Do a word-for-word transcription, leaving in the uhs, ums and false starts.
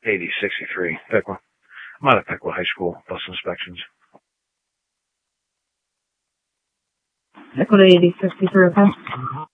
eighty sixty-three, Piqua. I'm out of Piqua High School, bus inspections. Piqua eighty sixty-three, okay?